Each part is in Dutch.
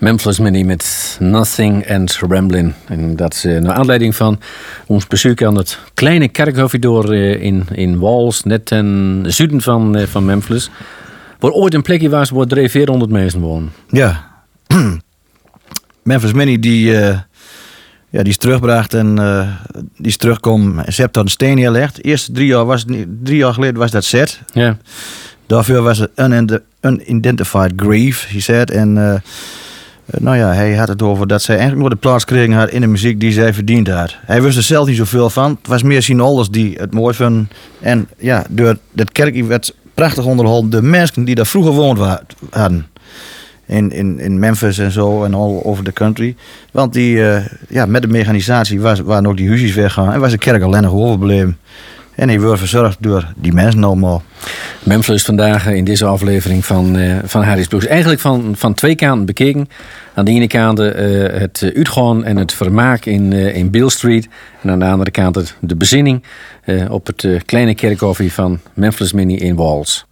Memphis Minnie met Nothing and Ramblin'. En dat is naar aanleiding van ons bezoek aan het kleine kerkhofje door in Wals, net ten zuiden van Memphis. Waar ooit een plekje was waar 400 mensen wonen. Ja. Memphis Minnie die is teruggebracht en die is teruggekomen. Ze heeft daar een steen neergelegd. De eerste 3 jaar geleden was dat zet. Ja. Daarvoor was het unidentified grave, he said. En hij had het over dat zij eigenlijk nooit de plaats kregen had in de muziek die zij verdiend had. Hij wist er zelf niet zoveel van. Het was meer zijn ouders die het mooi vonden. En ja, door dat kerkje werd prachtig onderhouden. De mensen die daar vroeger woond hadden. In Memphis en zo en all over the country. Want met de mechanisatie waren ook die huisjes weggegaan. En was de kerk alleen nog overbleven. En hij wordt verzorgd door die mensen allemaal. Memphis vandaag in deze aflevering van Harry's Blues. Eigenlijk van 2 kanten bekeken. Aan de ene kant het uitgaan en het vermaak in Beale Street. En aan de andere kant de bezinning op het kleine kerkhofje van Memphis Minnie in Wals.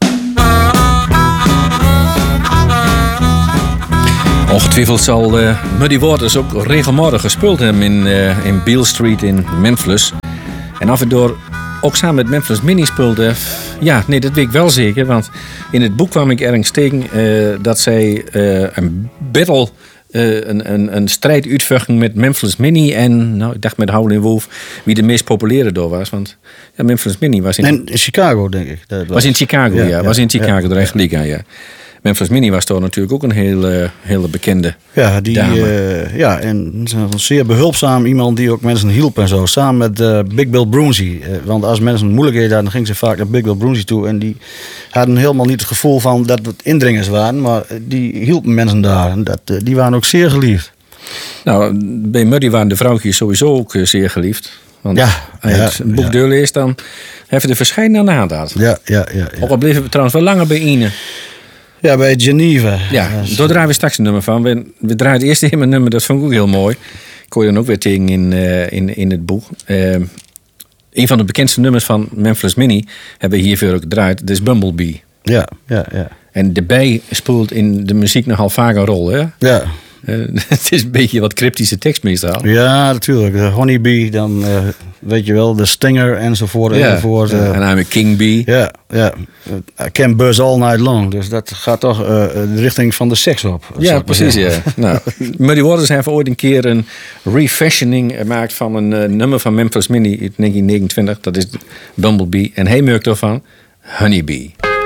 Ongetwijfeld zal Muddy Waters ook regelmatig gespeeld hebben in Beale Street in Memphis. En af en toe ook samen met Memphis Minnie speelde. Ja, nee, dat weet ik wel zeker. Want in het boek kwam ik ergens tegen dat zij een battle, een strijd uitvochten met Memphis Minnie. En ik dacht met Howlin' Wolf wie de meest populaire door was. Want ja, Memphis Minnie was in Chicago, denk ik. Was in Chicago, ja. Was in Chicago, de recht ja. Memphis Minnie was toch natuurlijk ook een hele bekende dame. En zeer behulpzaam. Iemand die ook mensen hielp en zo. Samen met Big Bill Broonzy. Want als mensen moeilijkheden hadden, dan gingen ze vaak naar Big Bill Broonzy toe. En die hadden helemaal niet het gevoel van dat het indringers waren. Maar die hielpen mensen daar. En die waren ook zeer geliefd. Nou, bij Muddy waren de vrouwtjes sowieso ook zeer geliefd. Want als je het boek doorleest, dan hebben de verschijnen aan de hand gehad. Ja. Ook al bleven we trouwens wel langer bij Ine. Ja, bij Geneva. Ja, daar draaien we straks een nummer van. We draaien het eerste helemaal nummer, dat vond ik ook heel mooi. Ik hoor je dan ook weer tegen in het boek. Een van de bekendste nummers van Memphis Minnie hebben we hiervoor ook gedraaid. Dat is Bumblebee. Ja. En de bij speelt in de muziek nogal vaak een rol, hè? Ja. Het is een beetje wat cryptische tekst meestal. Ja, natuurlijk. De honeybee, dan weet je wel, de stinger enzovoort. En I'm a king bee. Ja. I can buzz all night long. Dus dat gaat toch de richting van de seks op. Ja, precies, ja. Nou, Muddy Waters heeft ooit een keer een refashioning gemaakt van een nummer van Memphis Minnie uit 1929. Dat is Bumblebee. En hij maakt ervan Honeybee.